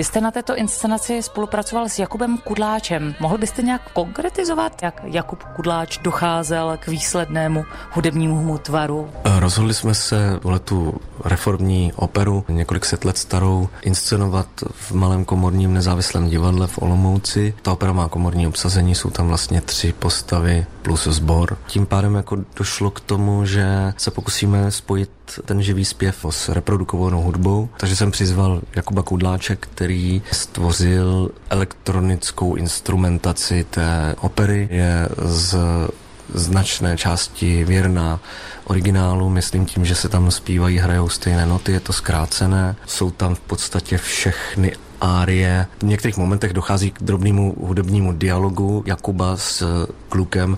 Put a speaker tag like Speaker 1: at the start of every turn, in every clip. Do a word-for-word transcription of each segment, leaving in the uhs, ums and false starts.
Speaker 1: Vy jste na této inscenaci spolupracoval s Jakubem Kudláčem. Mohl byste nějak konkretizovat, jak Jakub Kudláč docházel k výslednému hudebnímu tvaru?
Speaker 2: Rozhodli jsme se tu reformní operu, několik set let starou, inscenovat v malém komorním nezávislém divadle v Olomouci. Ta opera má komorní obsazení, jsou tam vlastně tři postavy plus sbor. Tím pádem jako došlo k tomu, že se pokusíme spojit ten živý zpěv s reprodukovanou hudbou. Takže jsem přizval Jakuba Kudláče, který stvořil elektronickou instrumentaci té opery. Je z značné části věrná originálu, myslím tím, že se tam zpívají, hrajou stejné noty, je to zkrácené. Jsou tam v podstatě všechny árie. V některých momentech dochází k drobnému hudebnímu dialogu Jakuba s klukem,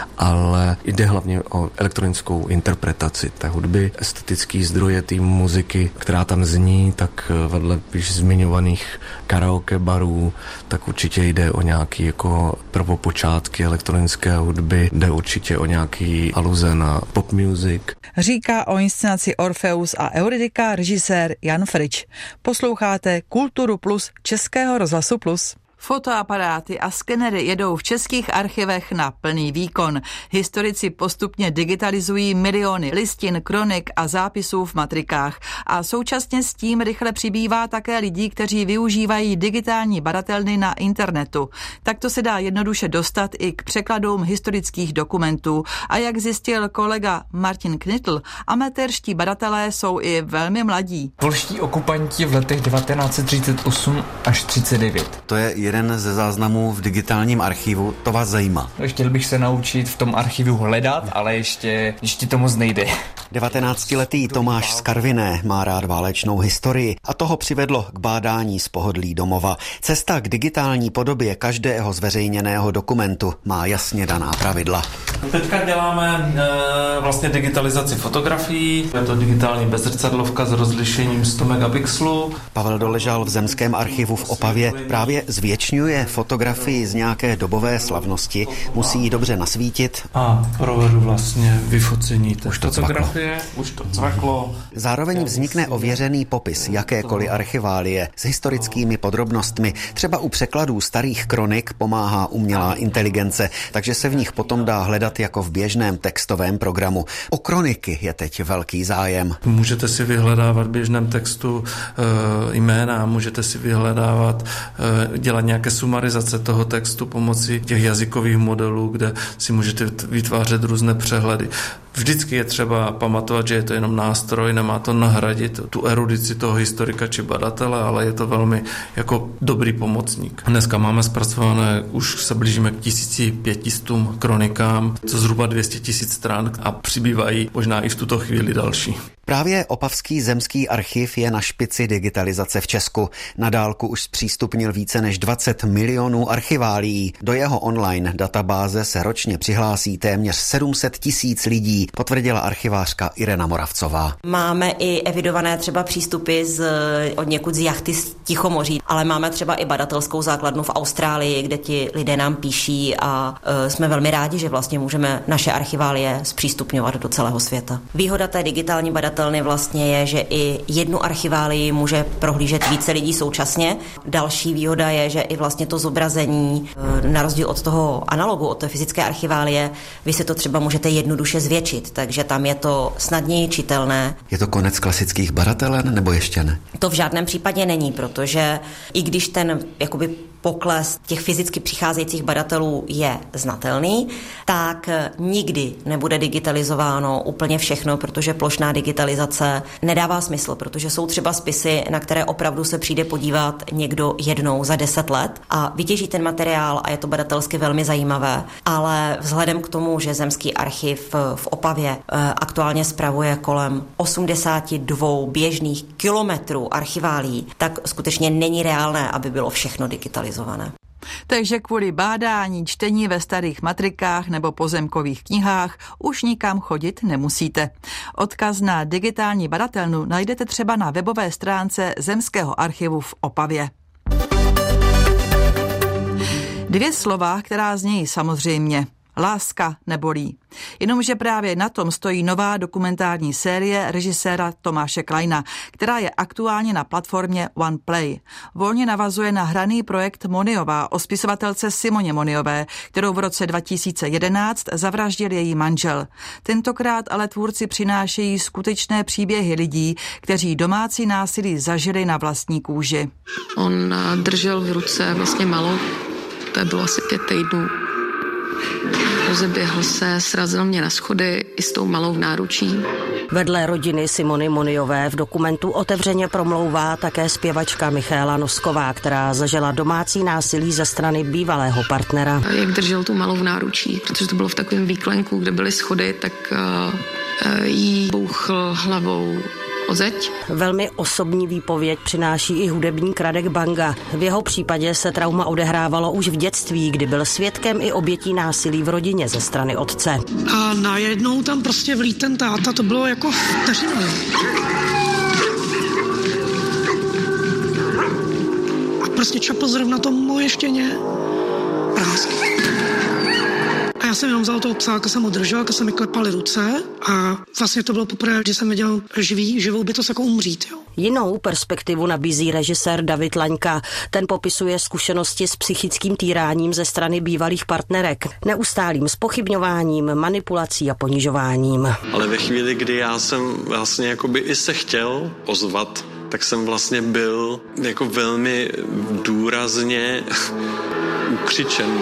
Speaker 2: ale jde hlavně o elektronickou interpretaci té hudby. Estetický zdroje té muziky, která tam zní, tak vedle již zmiňovaných karaoke barů, tak určitě jde o nějaký jako prvopočátky elektronické hudby, jde určitě o nějaký aluze na pop music.
Speaker 3: Říká o inscenaci Orfeus a Euridika režisér Jan Frič. Posloucháte Kulturu Plus Českého rozhlasu Plus.
Speaker 4: Fotoaparáty a skenery jedou v českých archivech na plný výkon. Historici postupně digitalizují miliony listin, kronik a zápisů v matrikách. A současně s tím rychle přibývá také lidí, kteří využívají digitální badatelny na internetu. Takto se dá jednoduše dostat i k překladům historických dokumentů. A jak zjistil kolega Martin Knitl, amatérští badatelé jsou i velmi mladí.
Speaker 5: Polští okupanti v letech devatenáct set třicet osm až třicet devět.
Speaker 6: To je jeden ze záznamů v digitálním archivu, to vás zajímá.
Speaker 5: Chtěl bych se naučit v tom archivu hledat, ale ještě, ještě to moc nejde.
Speaker 6: devatenáctiletý Tomáš z Karviné má rád válečnou historii a toho přivedlo k bádání z pohodlí domova. Cesta k digitální podobě každého zveřejněného dokumentu má jasně daná pravidla.
Speaker 7: Teďka děláme e, vlastně digitalizaci fotografií. Je to digitální bezrcadlovka s rozlišením sto megapixelů.
Speaker 6: Pavel Doležal v Zemském archivu v Opavě právě zvětšňuje fotografii z nějaké dobové slavnosti, musí ji dobře nasvítit.
Speaker 7: A provedu vlastně vyfocení té už to fotografie, už to cvaklo.
Speaker 6: Zároveň vznikne ověřený popis jakékoliv archiválie s historickými podrobnostmi. Třeba u překladů starých kronik pomáhá umělá inteligence, takže se v nich potom dá hledat jako v běžném textovém programu. O kroniky je teď velký zájem.
Speaker 7: Můžete si vyhledávat v běžném textu e, jména, můžete si vyhledávat, e, dělat nějaké sumarizace toho textu pomocí těch jazykových modelů, kde si můžete vytvářet různé přehledy. Vždycky je třeba pamatovat, že je to jenom nástroj, nemá to nahradit tu erudici toho historika či badatele, ale je to velmi jako dobrý pomocník. Dneska máme zpracované, už se blížíme k tisíci pětistům kronikám, co zhruba dvě stě tisíc stran a přibývají možná i v tuto chvíli další.
Speaker 6: Právě Opavský zemský archiv je na špici digitalizace v Česku. Na dálku už zpřístupnil více než dvacet milionů archiválií. Do jeho online databáze se ročně přihlásí téměř sedm set tisíc lidí, potvrdila archivářka Irena Moravcová.
Speaker 8: Máme i evidované třeba přístupy z, od někud z jachty z Tichomoří, ale máme třeba i badatelskou základnu v Austrálii, kde ti lidé nám píší a e, jsme velmi rádi, že vlastně můžeme naše archiválie zpřístupňovat do celého světa. Výhoda té digitální badatelny vlastně je, že i jednu archiválii může prohlížet více lidí současně. Další výhoda je, že i vlastně to zobrazení, na rozdíl od toho analogu, od té fyzické archiválie, vy si to třeba můžete jednoduše zvětšit, takže tam je to snadněji čitelné.
Speaker 6: Je to konec klasických badatelen nebo ještě ne?
Speaker 8: To v žádném případě není, protože i když ten jakoby pokles těch fyzicky přicházejících badatelů je znatelný, tak nikdy nebude digitalizováno úplně všechno, protože plošná digitalizace nedává smysl, protože jsou třeba spisy, na které opravdu se přijde podívat někdo jednou za deset let a vytěží ten materiál a je to badatelsky velmi zajímavé, ale vzhledem k tomu, že Zemský archiv v Opavě aktuálně spravuje kolem osmdesát dva běžných kilometrů archiválií, tak skutečně není reálné, aby bylo všechno digitalizované.
Speaker 4: Takže kvůli bádání, čtení ve starých matrikách nebo pozemkových knihách už nikam chodit nemusíte. Odkaz na digitální badatelnu najdete třeba na webové stránce Zemského archivu v Opavě. Dvě slova, která znějí samozřejmě. Láska nebolí. Jenomže právě na tom stojí nová dokumentární série režiséra Tomáše Kleina, která je aktuálně na platformě OnePlay. Volně navazuje na hraný projekt Moniová o spisovatelce Simoně Moniové, kterou v roce dva tisíce jedenáct zavraždil její manžel. Tentokrát ale tvůrci přinášejí skutečné příběhy lidí, kteří domácí násilí zažili na vlastní kůži.
Speaker 9: On držel v ruce vlastně malou, to bylo asi pět týdnů. Rozeběhl se, srazil mě na schody i s tou malou v náručí.
Speaker 10: Vedle rodiny Simony Moniové v dokumentu otevřeně promlouvá také zpěvačka Michaela Nosková, která zažila domácí násilí ze strany bývalého partnera.
Speaker 9: Jak držel tu malou v náručí, protože to bylo v takovém výklenku, kde byly schody, tak uh, uh, jí bouchl hlavou o zeď.
Speaker 10: Velmi osobní výpověď přináší i hudebník Radek Banga. V jeho případě se trauma odehrávalo už v dětství, kdy byl svědkem i obětí násilí v rodině ze strany otce.
Speaker 11: A najednou tam prostě vlít ten táta, to bylo jako vteřinové. A prostě čapl zrovna to moje štěně. Prásky. A já jsem jenom vzal toho psa, jsem ho držel, jsem mi klepali ruce a vlastně to bylo poprvé, kdy jsem viděl živý, živou bytost jako umřít. Jo.
Speaker 10: Jinou perspektivu nabízí režisér David Laňka. Ten popisuje zkušenosti s psychickým týráním ze strany bývalých partnerek, neustálým zpochybňováním, manipulací a ponižováním.
Speaker 12: Ale ve chvíli, kdy já jsem vlastně jakoby i se chtěl ozvat, tak jsem vlastně byl jako velmi důrazně ukřičen.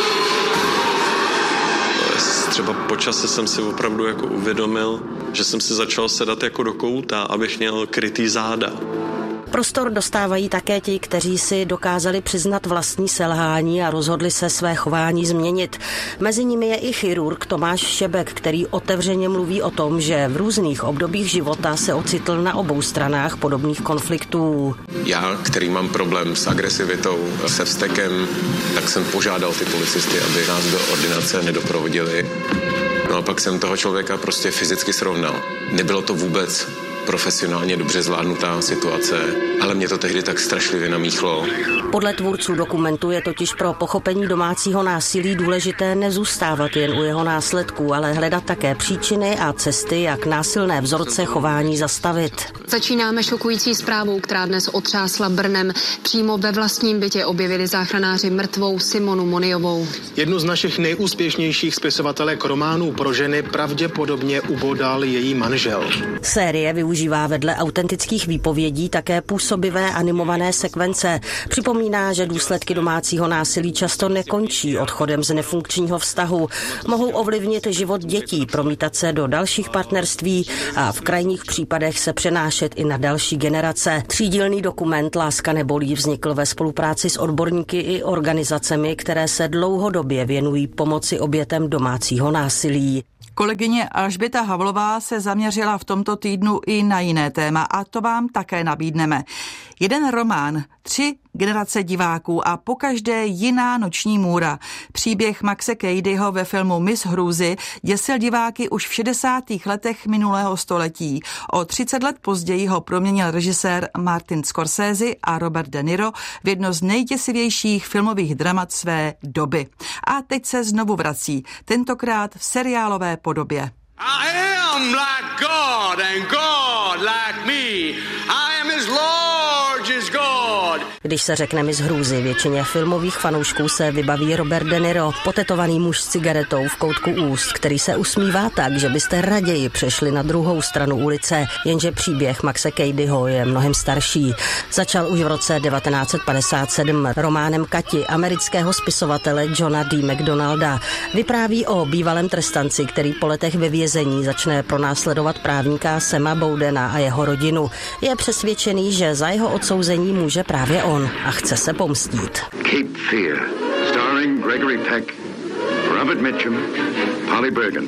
Speaker 12: Třeba po čase jsem si opravdu jako uvědomil, že jsem si začal sedat jako do kouta, abych měl krytý záda.
Speaker 10: Prostor dostávají také ti, kteří si dokázali přiznat vlastní selhání a rozhodli se své chování změnit. Mezi nimi je i chirurg Tomáš Šebek, který otevřeně mluví o tom, že v různých obdobích života se ocitl na obou stranách podobných konfliktů.
Speaker 13: Já, který mám problém s agresivitou, se vztekem, tak jsem požádal ty policisty, aby nás do ordinace nedoprovodili. No a pak jsem toho člověka prostě fyzicky srovnal. Nebylo to vůbec profesionálně dobře zvládnutá situace, ale mě to tehdy tak strašlivě namíchlo.
Speaker 10: Podle tvůrců dokumentu je totiž pro pochopení domácího násilí důležité nezůstávat jen u jeho následků, ale hledat také příčiny a cesty, jak násilné vzorce chování zastavit.
Speaker 14: Začínáme šokující zprávou, která dnes otřásla Brnem. Přímo ve vlastním bytě objevili záchranáři mrtvou Simonu Moniovou.
Speaker 15: Jednu z našich nejúspěšnějších spisovatelek románů pro ženy pravděpodobně ubodal její manžel.
Speaker 10: Série využívá vedle autentických výpovědí také působivé animované sekvence. Připomíná, že důsledky domácího násilí často nekončí odchodem z nefunkčního vztahu. Mohou ovlivnit život dětí, promítat se do dalších partnerství a v krajních případech se přenášet i na další generace. Třídílný dokument Láska nebolí vznikl ve spolupráci s odborníky i organizacemi, které se dlouhodobě věnují pomoci obětem domácího násilí.
Speaker 4: Kolegyně Alžběta Havlová se zaměřila v tomto týdnu i na jiné téma a to vám také nabídneme. Jeden román, tři generace diváků a pokaždé jiná noční můra. Příběh Maxe Cadyho ve filmu Miss Hrůzy děsil diváky už v šedesátých letech minulého století. O třicet let později ho proměnil režisér Martin Scorsese a Robert De Niro v jedno z nejděsivějších filmových dramat své doby. A teď se znovu vrací, tentokrát v seriálové podobě.
Speaker 16: I am like God and God like me. I am as large as God.
Speaker 10: Když se řekne Miss Hrůzy, většině filmových fanoušků se vybaví Robert De Niro, potetovaný muž s cigaretou v koutku úst, který se usmívá tak, že byste raději přešli na druhou stranu ulice, jenže příběh Maxe Cadyho je mnohem starší. Začal už v roce devatenáct set padesát sedm románem Kati amerického spisovatele Johna D. McDonalda. Vypráví o bývalém trestanci, který po letech ve vězení začne pronásledovat právníka Sama Bowdena a jeho rodinu. Je přesvědčený, že za jeho odsouzení může právě on a chce se pomstít.
Speaker 17: Cape Fear, starring Gregory Peck, Robert Mitchum, Polly Bergen.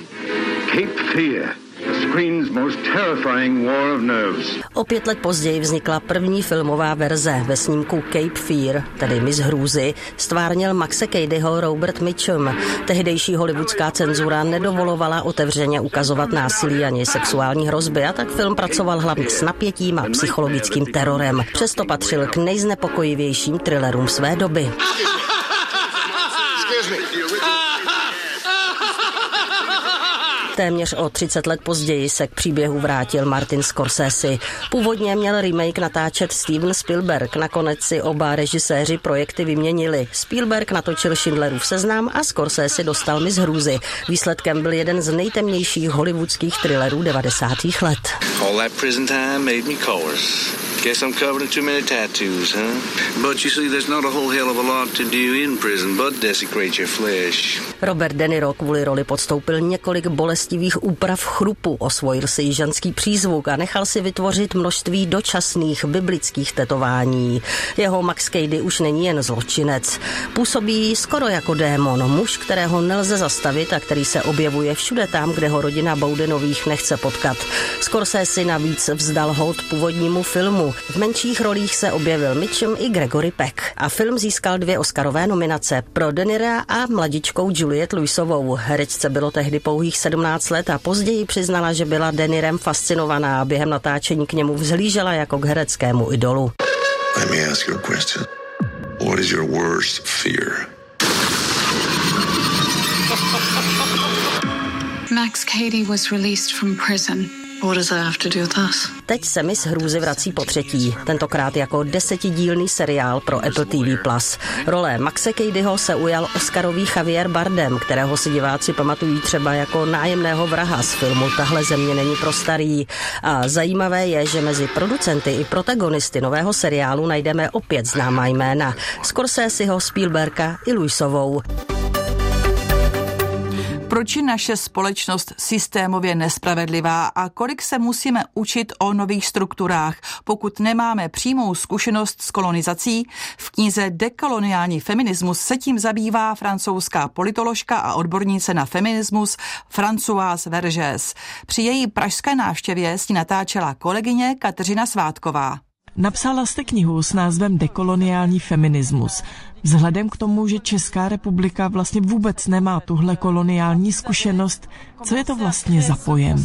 Speaker 17: Cape Fear, the screen's most terrifying war of nerves.
Speaker 10: O pět let později vznikla první filmová verze. Ve snímku Cape Fear, tedy Miss Hrůzy, stvárnil Maxe Cadyho Robert Mitchum. Tehdejší hollywoodská cenzura nedovolovala otevřeně ukazovat násilí ani sexuální hrozby a tak film pracoval hlavně s napětím a psychologickým terorem. Přesto patřil k nejznepokojivějším thrillerům své doby. Téměř o třicet let později se k příběhu vrátil Martin Scorsese. Původně měl remake natáčet Steven Spielberg, nakonec si oba režiséři projekty vyměnili. Spielberg natočil Schindlerův seznam a Scorsese dostal Miss hrůzy. Výsledkem byl jeden z nejtemnějších hollywoodských thrillerů devadesátých let.
Speaker 18: All that prison time made me coarse. Guess I'm covered in too many tattoos, huh? But you see, there's not a whole hell of a lot to do in prison but desecrate your flesh.
Speaker 10: Robert De Niro kvůli roli podstoupil několik bolestivých úprav chrupu, osvojil si jižanský přízvuk a nechal si vytvořit množství dočasných biblických tetování. Jeho Max Cady už není jen zločinec. Působí skoro jako démon, muž, kterého nelze zastavit a který se objevuje všude tam, kde ho rodina Bowdenových nechce potkat. Scorsese navíc vzdal hold původnímu filmu. V menších rolích se objevil Mitchum i Gregory Peck a film získal dvě Oscarové nominace pro De Nira a mladičkou Juliette Lewisovou. Herečce bylo tehdy pouhých sedmnáct let a později přiznala, že byla De Nirem fascinovaná a během natáčení k němu vzhlížela jako k hereckému idolu.
Speaker 19: Let me ask you a question. What is your worst fear?
Speaker 9: Max Cady was released from prison. What does that have to do with us?
Speaker 10: Teď se Miss hrůzy vrací po třetí, tentokrát jako desetidílný seriál pro Apple T V plus. Role Maxe Cadyho se ujal Oscarový Javier Bardem, kterého si diváci pamatují třeba jako nájemného vraha z filmu Tahle země není pro starý. A zajímavé je, že mezi producenty i protagonisty nového seriálu najdeme opět známá jména. Scorseseho, Spielberga i Lewisovou.
Speaker 4: Proč je naše společnost systémově nespravedlivá a kolik se musíme učit o nových strukturách, pokud nemáme přímou zkušenost s kolonizací? V knize Dekoloniální feminismus se tím zabývá francouzská politoložka a odbornice na feminismus Françoise Vergès. Při její pražské návštěvě si natáčela kolegyně Kateřina Svátková.
Speaker 20: Napsala jste knihu s názvem Dekoloniální feminismus. Vzhledem k tomu, že Česká republika vlastně vůbec nemá tuhle koloniální zkušenost, co je to vlastně za pojem?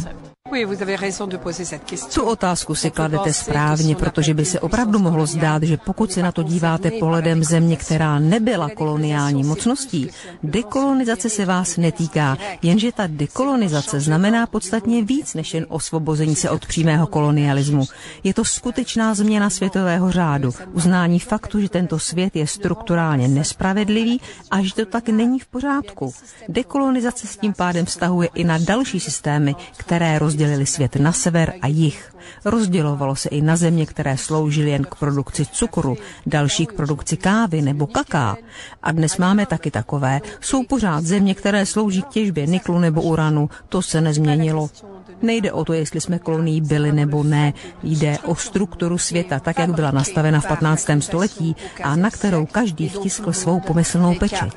Speaker 21: Tu otázku si kladete správně, protože by se opravdu mohlo zdát, že pokud se na to díváte pohledem země, která nebyla koloniální mocností, dekolonizace se vás netýká, jenže ta dekolonizace znamená podstatně víc než jen osvobození se od přímého kolonialismu. Je to skutečná změna světového řádu, uznání faktu, že tento svět je strukturálně nespravedlivý a že to tak není v pořádku. Dekolonizace s tím pádem vztahuje i na další systémy, které rozdělily svět na sever a jih. Rozdělovalo se i na země, které sloužily jen k produkci cukru, další k produkci kávy nebo kaká. A dnes máme taky takové. Jsou pořád země, které slouží k těžbě niklu nebo uranu. To se nezměnilo. Nejde o to, jestli jsme kolonií byli nebo ne. Jde o strukturu světa, tak jak byla nastavena v patnáctém století a na kterou každý vtiskl svou pomyslnou pečeť.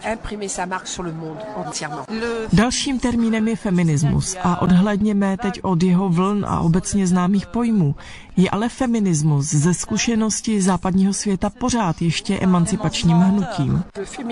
Speaker 20: Dalším termínem je feminismus a odhlédněme teď od jeho vln a obecně známých pojmů. Je ale feminismus ze zkušenosti západního světa pořád ještě emancipačním hnutím?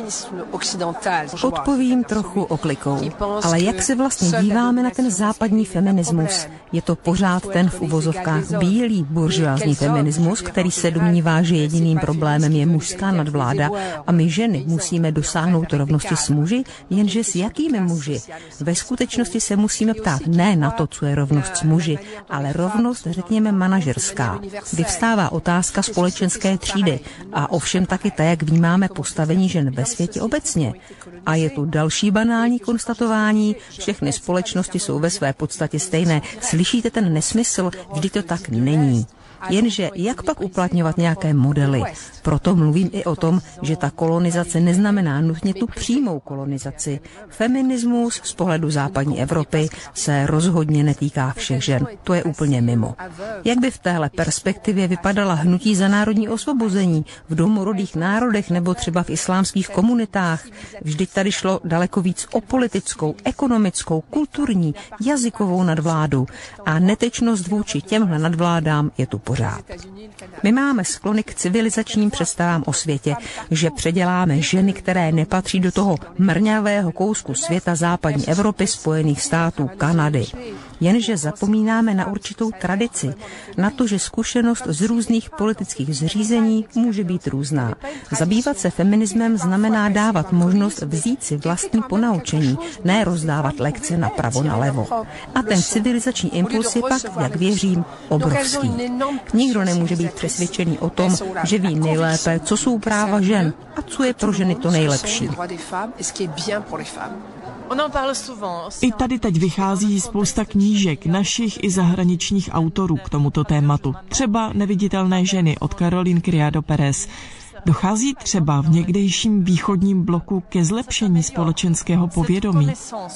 Speaker 21: Odpovím trochu oklikou. Ale jak se vlastně díváme na ten západní feminismus? Je to pořád ten v uvozovkách bílý buržoázní feminismus, který se domnívá, že jediným problémem je mužská nadvláda a my ženy musíme dosáhnout rovnosti s muži, jenže s jakými muži? Ve skutečnosti se musíme ptát ne na to, co je rovnost s muži, ale rovnost, řekněme, manažerská. Vyvstává otázka společenské třídy a ovšem taky tak, jak vnímáme postavení žen ve světě obecně. A je tu další banální konstatování, všechny společnosti jsou ve své podstatě stejné. Slyšíte ten nesmysl? Vždyť to tak není. Jenže jak pak uplatňovat nějaké modely? Proto mluvím i o tom, že ta kolonizace neznamená nutně tu přímou kolonizaci. Feminismus z pohledu západní Evropy se rozhodně netýká všech žen. To je úplně mimo. Jak by v téhle perspektivě vypadala hnutí za národní osvobození v domorodých národech nebo třeba v islámských komunitách? Vždyť tady šlo daleko víc o politickou, ekonomickou, kulturní, jazykovou nadvládu. A netečnost vůči těmhle nadvládám je tu pořád. My máme sklony k civilizačním představám o světě, že předěláme ženy, které nepatří do toho mrňavého kousku světa západní Evropy, Spojených států, Kanady. jenže zapomínáme na určitou tradici, na to, že zkušenost z různých politických zřízení může být různá. Zabývat se feminismem znamená dávat možnost vzít si vlastní ponaučení, ne rozdávat lekce napravo nalevo. A ten civilizační impuls je pak, jak věřím, obrovský. Nikdo nemůže být přesvědčený o tom, že ví nejlépe, co jsou práva žen a co je pro ženy to nejlepší.
Speaker 20: I tady teď vychází spousta knížek našich i zahraničních autorů k tomuto tématu. Třeba Neviditelné ženy od Caroline Criado Pérez. Dochází třeba v někdejším východním bloku ke zlepšení společenského povědomí?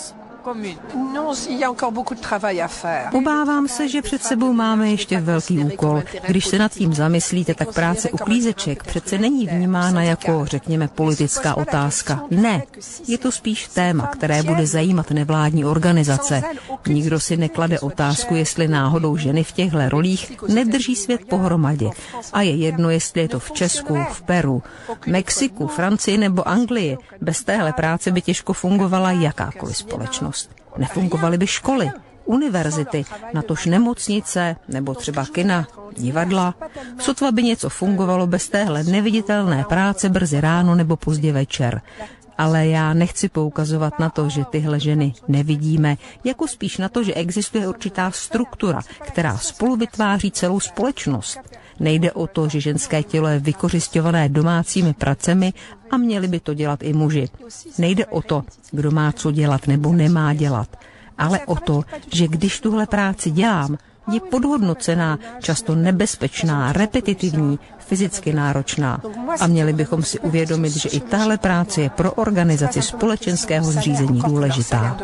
Speaker 21: Obávám se, že před sebou máme ještě velký úkol. Když se nad tím zamyslíte, tak práce uklízeček přece není vnímána jako, řekněme, politická otázka. Ne, je to spíš téma, které bude zajímat nevládní organizace. Nikdo si neklade otázku, jestli náhodou ženy v těchto rolích nedrží svět pohromadě. A je jedno, jestli je to v Česku, v Peru, Mexiku, Francii nebo Anglii. Bez téhle práce by těžko fungovala jakákoliv společnost. Nefungovaly by školy, univerzity, natož nemocnice nebo třeba kina, divadla. Sotva by něco fungovalo bez téhle neviditelné práce brzy ráno nebo pozdě večer. Ale já nechci poukazovat na to, že tyhle ženy nevidíme, jako spíš na to, že existuje určitá struktura, která spolu vytváří celou společnost. Nejde o to, že ženské tělo je vykořisťované domácími pracemi a měli by to dělat i muži. Nejde o to, kdo má co dělat nebo nemá dělat, ale o to, že když tuhle práci dělám, je podhodnocená, často nebezpečná, repetitivní, fyzicky náročná. A měli bychom si uvědomit, že i tahle práce je pro organizaci společenského zřízení důležitá.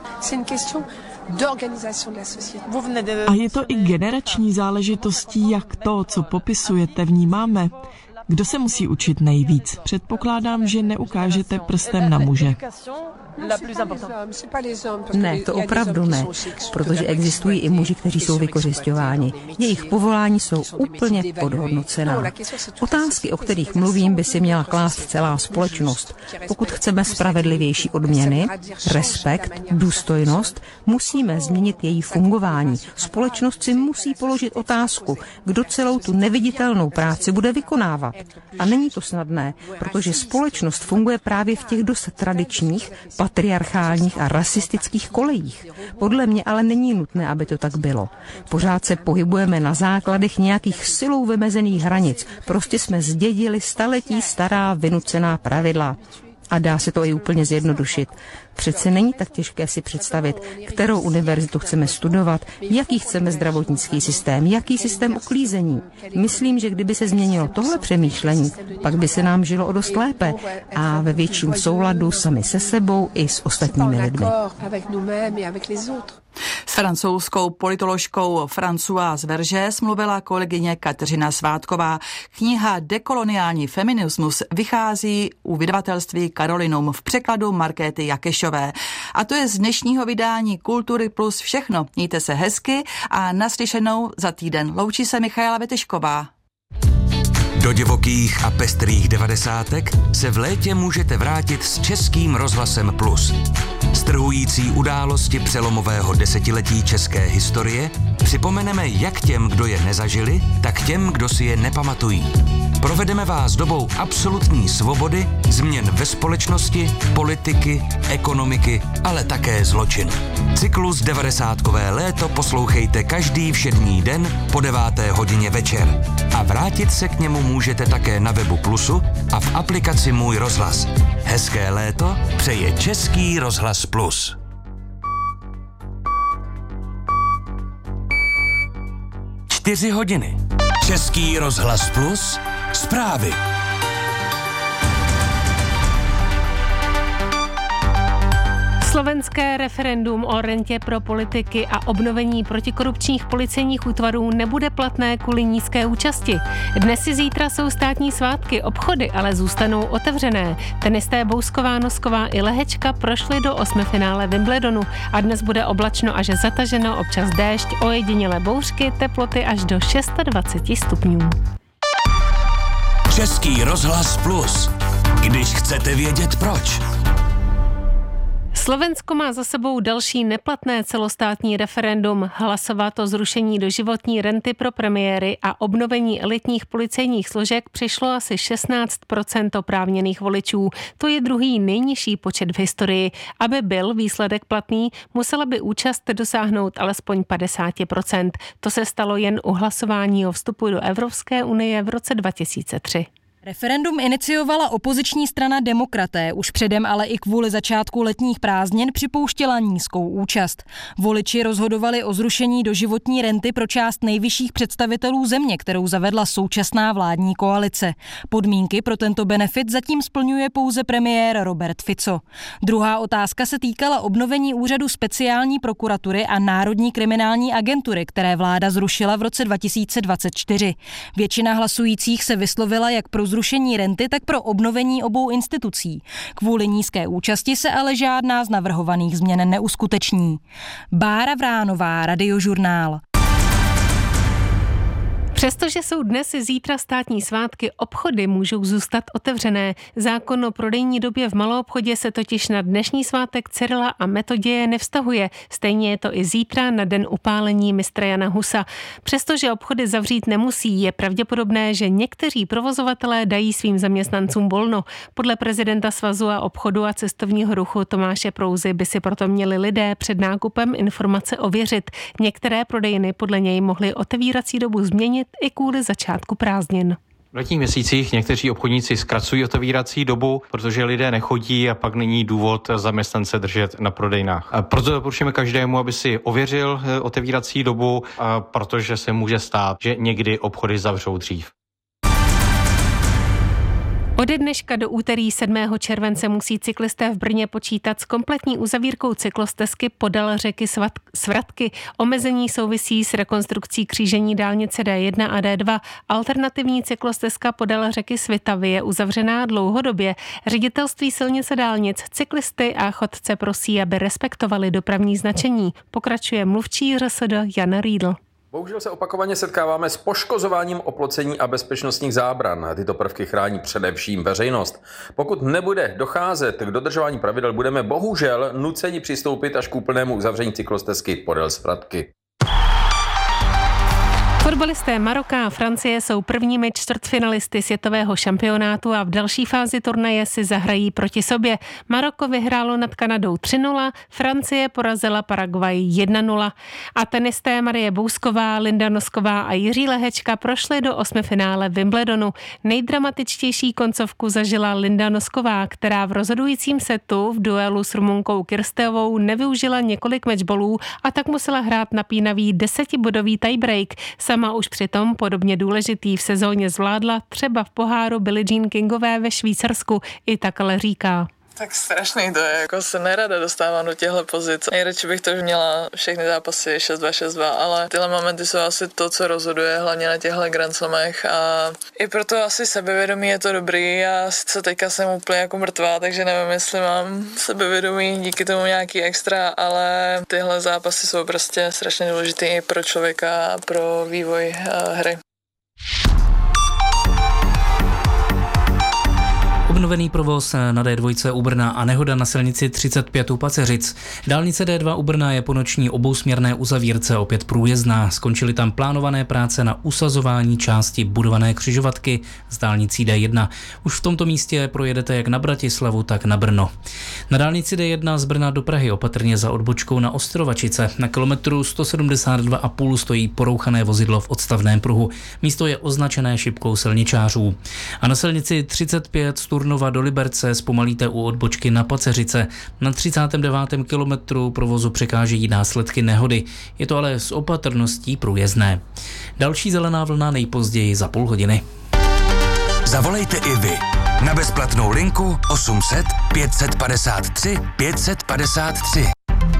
Speaker 20: A je to i generační záležitostí, jak to, co popisujete, vnímáme. Kdo se musí učit nejvíc? Předpokládám, že neukážete prstem na muže.
Speaker 21: Ne, to opravdu ne, protože existují i muži, kteří jsou vykořisťováni. Jejich povolání jsou úplně podhodnocená. Otázky, o kterých mluvím, by si měla klást celá společnost. Pokud chceme spravedlivější odměny, respekt, důstojnost, musíme změnit její fungování. Společnost si musí položit otázku, kdo celou tu neviditelnou práci bude vykonávat. A není to snadné, protože společnost funguje právě v těch dost tradičních, patriarchálních a rasistických kolejích. Podle mě ale není nutné, aby to tak bylo. Pořád se pohybujeme na základech nějakých silou vymezených hranic. Prostě jsme zdědili staletí stará vynucená pravidla. A dá se to i úplně zjednodušit. Přece není tak těžké si představit, kterou univerzitu chceme studovat, jaký chceme zdravotnický systém, jaký systém uklízení. Myslím, že kdyby se změnilo tohle přemýšlení, pak by se nám žilo o dost lépe a ve větším souladu sami se sebou i s ostatními lidmi.
Speaker 4: S francouzskou politoložkou Françoise Vergès mluvila kolegyně Kateřina Svátková. Kniha Dekoloniální feminismus vychází u vydavatelství Carolinum v překladu Markéty Jakešové. A to je z dnešního vydání Kultury plus všechno. Mějte se hezky a naslyšenou za týden. Loučí se Michaela Vetešková.
Speaker 1: Do divokých a pestrých devadesátek se v létě můžete vrátit s Českým rozhlasem Plus. Strhující události přelomového desetiletí české historie připomeneme jak těm, kdo je nezažili, tak těm, kdo si je nepamatují. Provedeme vás dobou absolutní svobody, změn ve společnosti, politiky, ekonomiky, ale také zločin. Cyklus devadesátkové léto poslouchejte každý všední den po deváté hodině večer. A vrátit se k němu můžete také na webu Plusu a v aplikaci Můj rozhlas. Hezké léto přeje Český rozhlas Plus. Čtyři hodiny. Český rozhlas Plus. Zprávy.
Speaker 22: Slovenské referendum o rentě pro politiky a obnovení protikorupčních policejních útvarů nebude platné kvůli nízké účasti. Dnes i zítra jsou státní svátky, obchody ale zůstanou otevřené. Tenisté Bousková, Nosková i Lehečka prošli do osmifinále Wimbledonu a dnes bude oblačno až zataženo, občas déšť, ojedinělé bouřky, teploty až do dvacet šest stupňů.
Speaker 1: Český rozhlas Plus. Když chcete vědět proč.
Speaker 22: Slovensko má za sebou další neplatné celostátní referendum. Hlasovat o zrušení doživotní renty pro premiéry a obnovení elitních policejních složek přišlo asi šestnáct procent oprávněných voličů. To je druhý nejnižší počet v historii. Aby byl výsledek platný, musela by účast dosáhnout alespoň padesát procent. To se stalo jen u hlasování o vstupu do Evropské unie v roce dva tisíce tři.
Speaker 2: Referendum iniciovala opoziční strana Demokraté, už předem ale i kvůli začátku letních prázdnin připouštěla nízkou účast. Voliči rozhodovali o zrušení doživotní renty pro část nejvyšších představitelů země, kterou zavedla současná vládní koalice. Podmínky pro tento benefit zatím splňuje pouze premiér Robert Fico. Druhá otázka se týkala obnovení úřadu speciální prokuratury a Národní kriminální agentury, které vláda zrušila v roce dva tisíce dvacet čtyři. Většina hlasujících se vyslovila jak pro zrušení renty, tak pro obnovení obou institucí. Kvůli nízké účasti se ale žádná z navrhovaných změn neuskuteční. Bára Vránová, Radiožurnál.
Speaker 22: Přestože jsou dnes i zítra státní svátky, obchody můžou zůstat otevřené. Zákon o prodejní době v maloobchodě se totiž na dnešní svátek Cyrila a Metoděje nevztahuje. Stejně je to i zítra na den upálení mistra Jana Husa. Přestože obchody zavřít nemusí, je pravděpodobné, že někteří provozovatelé dají svým zaměstnancům volno. Podle prezidenta Svazu a obchodu a cestovního ruchu Tomáše Prouzy by si proto měli lidé před nákupem informace ověřit. Některé prodejny podle něj mohly otevírací dobu změnit i kvůli začátku prázdnin.
Speaker 3: V letních měsících někteří obchodníci zkracují otevírací dobu, protože lidé nechodí a pak není důvod zaměstnance držet na prodejnách. A proto doporučujeme každému, aby si ověřil otevírací dobu, protože se může stát, že někdy obchody zavřou dřív.
Speaker 22: Ode dneška do úterý sedmého července musí cyklisté v Brně počítat s kompletní uzavírkou cyklostezky podél řeky Svratky. Omezení souvisí s rekonstrukcí křížení dálnice D jedna a D dva. Alternativní cyklostezka podél řeky Svitavy je uzavřená dlouhodobě. Ředitelství silnice dálnic cyklisty a chodce prosí, aby respektovali dopravní značení. Pokračuje mluvčí R S D Jan Riedl.
Speaker 23: Bohužel se opakovaně setkáváme s poškozováním oplocení a bezpečnostních zábran. Tyto prvky chrání především veřejnost. Pokud nebude docházet k dodržování pravidel, budeme bohužel nuceni přistoupit až k úplnému uzavření cyklostezky podél Svratky.
Speaker 22: Fotbalisté Maroka a Francie jsou prvními čtvrtfinalisty světového šampionátu a v další fázi turnaje si zahrají proti sobě. Maroko vyhrálo nad Kanadou tři nula, Francie porazila Paraguay jedna nula. A tenisté Marie Bousková, Linda Nosková a Jiří Lehečka prošli do osmifinále Wimbledonu. Nejdramatičtější koncovku zažila Linda Nosková, která v rozhodujícím setu v duelu s Rumunkou Kirsteovou nevyužila několik matchballů a tak musela hrát napínavý desetibodový tiebreak. Sama už přitom podobně důležitý v sezóně zvládla třeba v poháru Billie Jean Kingové ve Švýcarsku. I tak ale říká.
Speaker 24: Tak strašný to je, jako se nerada dostávám do těchto pozic. Nejradši bych to měla všechny zápasy šest dva šest dva, ale tyhle momenty jsou asi to, co rozhoduje, hlavně na těchto Grand Slamech a i proto asi sebevědomí je to dobrý a sice teďka jsem úplně jako mrtvá, takže nevím, jestli mám sebevědomí díky tomu nějaký extra, ale tyhle zápasy jsou prostě strašně důležitý i pro člověka a pro vývoj hry.
Speaker 25: Obnovený provoz na D dva u Brna a nehoda na silnici třicet pět u Paceřic. Dálnice D dva u Brna je po noční obousměrné uzavírce opět průjezdná. Skončily tam plánované práce na usazování části budované křižovatky s dálnicí D jedna. Už v tomto místě projedete jak na Bratislavu, tak na Brno. Na dálnici D jedna z Brna do Prahy opatrně za odbočkou na Ostrovačice. Na kilometru sto sedmdesát dva a půl stojí porouchané vozidlo v odstavném pruhu. Místo je označené šipkou silničářů. A na silnici třicet pět z Turnova do Liberce zpomalíte u odbočky na Paceřice. Na třicátém devátém kilometru provozu překážejí následky nehody. Je to ale s opatrností průjezdné. Další zelená vlna nejpozději za půl hodiny.
Speaker 1: Zavolejte i vy na bezplatnou linku osm set pět set padesát tři pět set padesát tři.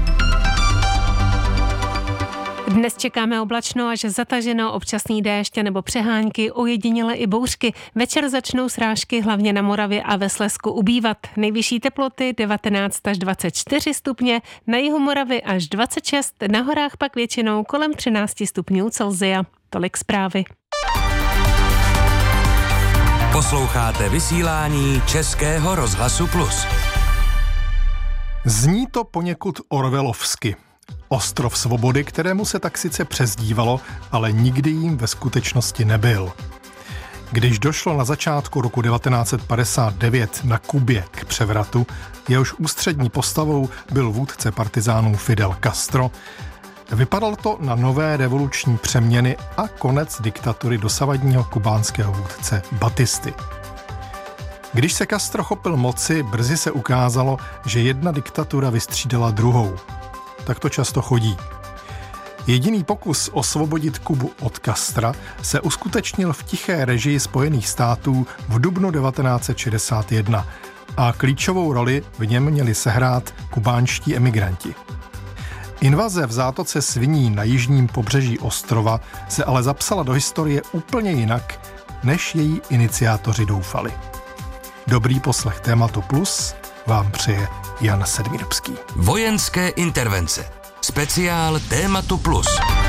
Speaker 22: Dnes čekáme oblačno až zataženo, občasný déšť nebo přehánky, ojediněle i bouřky. Večer začnou srážky hlavně na Moravě a ve Slezsku ubývat. Nejvyšší teploty devatenáct až dvacet čtyři stupně, na jihu Moravy až dvacet šest, na horách pak většinou kolem třináct stupňů Celsia. Tolik zprávy.
Speaker 1: Posloucháte vysílání Českého rozhlasu Plus.
Speaker 5: Zní to poněkud orwellovsky. Ostrov svobody, kterému se tak sice přezdívalo, ale nikdy jim ve skutečnosti nebyl. Když došlo na začátku roku devatenáct set padesát devět na Kubě k převratu, jehož ústřední postavou byl vůdce partizánů Fidel Castro, vypadalo to na nové revoluční přeměny a konec diktatury dosavadního kubánského vůdce Batisty. Když se Castro chopil moci, brzy se ukázalo, že jedna diktatura vystřídala druhou. Tak to často chodí. Jediný pokus osvobodit Kubu od Castra se uskutečnil v tiché režii Spojených států v dubnu devatenáct set šedesát jedna a klíčovou roli v něm měli sehrát kubánští emigranti. Invaze v zátoce Sviní na jižním pobřeží ostrova se ale zapsala do historie úplně jinak, než její iniciátoři doufali. Dobrý poslech Tématu Plus vám přeje Jan Sedmírovský.
Speaker 1: Vojenské intervence. Speciál Tématu Plus.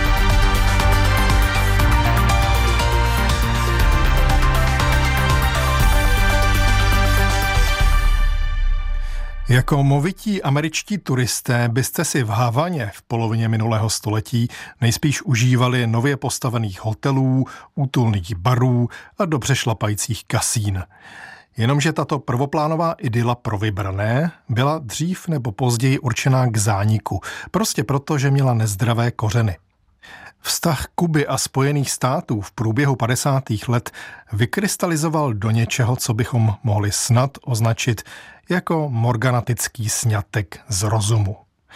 Speaker 5: Jako movití američtí turisté byste si v Havaně v polovině minulého století nejspíš užívali nově postavených hotelů, útulných barů a dobře šlapajících kasín. Jenomže tato prvoplánová idyla pro vybrané byla dřív nebo později určená k zániku, prostě proto, že měla nezdravé kořeny. Vztah Kuby a Spojených států v průběhu padesátých let vykrystalizoval do něčeho, co bychom mohli snad označit jako morganatický sňatek z rozumu.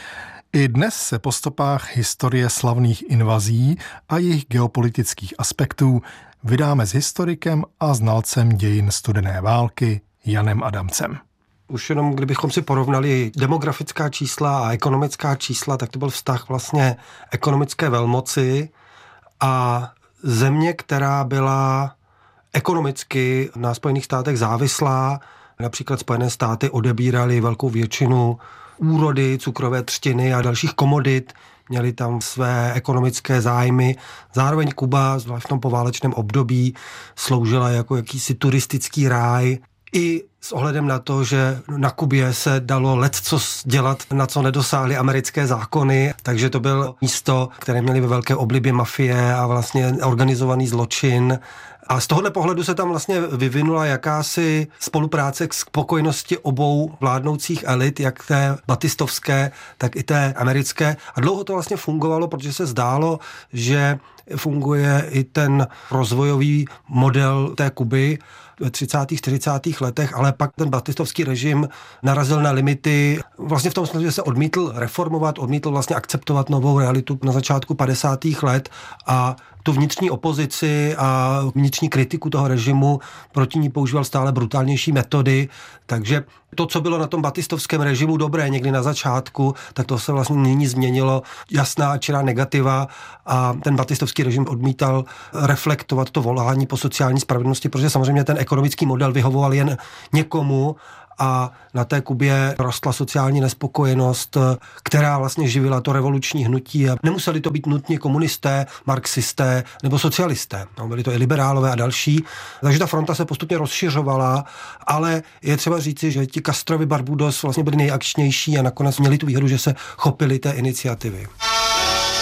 Speaker 5: I dnes se po stopách historie slavných invazí a jejich geopolitických aspektů vydáme s historikem a znalcem dějin studené války Janem Adamcem.
Speaker 6: Už jenom kdybychom si porovnali demografická čísla a ekonomická čísla, tak to byl vztah vlastně ekonomické velmoci a země, která byla ekonomicky na Spojených státech závislá. Například Spojené státy odebíraly velkou většinu úrody, cukrové třtiny a dalších komodit, měli tam své ekonomické zájmy. Zároveň Kuba, zvlášť v tom poválečném období, sloužila jako jakýsi turistický ráj. I s ohledem na to, že na Kubě se dalo leccos dělat, na co nedosáhly americké zákony, takže to bylo místo, které měli ve velké oblibě mafie a vlastně organizovaný zločin. A z tohohle pohledu se tam vlastně vyvinula jakási spolupráce k spokojenosti obou vládnoucích elit, jak té batistovské, tak i té americké. A dlouho to vlastně fungovalo, protože se zdálo, že funguje i ten rozvojový model té Kuby v třicátých, čtyřicátých letech, ale pak ten batistovský režim narazil na limity vlastně v tom smyslu, že se odmítl reformovat, odmítl vlastně akceptovat novou realitu na začátku padesátých let a tu vnitřní opozici a vnitřní kritiku toho režimu proti ní používal stále brutálnější metody, takže to, co bylo na tom batistovském režimu dobré někdy na začátku, tak to se vlastně nyní změnilo jasná a čirá negativa a ten batistovský režim odmítal reflektovat to volání po sociální spravedlnosti, protože samozřejmě ten ekonomický model vyhovoval jen někomu a na té Kubě rostla sociální nespokojenost, která vlastně živila to revoluční hnutí a nemuseli to být nutně komunisté, marxisté nebo socialisté. No, byli to i liberálové a další. Takže ta fronta se postupně rozšiřovala, ale je třeba říci, že ti Castrovi Barbudos vlastně byli nejakčnější a nakonec měli tu výhodu, že se chopili té iniciativy.